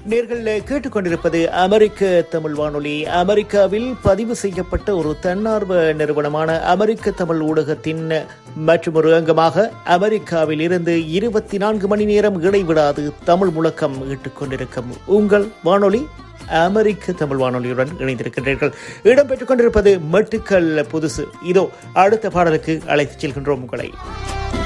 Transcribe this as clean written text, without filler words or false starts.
நேர்கள் கேட்டுக்கொண்டிருப்பது அமெரிக்க தமிழ் வானொலி. அமெரிக்காவில் பதிவு செய்யப்பட்ட ஒரு தன்னார்வ நிறுவனமான அமெரிக்க தமிழ் ஊடகத்தின் மற்றொரு அங்கமாக அமெரிக்காவில் இருந்து 24 மணி நேரம் இடைவிடாது தமிழ் முழக்கம் ஈட்டுக் கொண்டிருக்கும் உங்கள் வானொலி அமெரிக்க தமிழ் வானொலியுடன் இணைந்திருக்கின்றீர்கள். இடம்பெற்றுக் கொண்டிருப்பது மெட்டுக்கள் புதுசு. இதோ அடுத்த பாடலுக்கு அழைத்துச் செல்கின்றோம் உங்களை.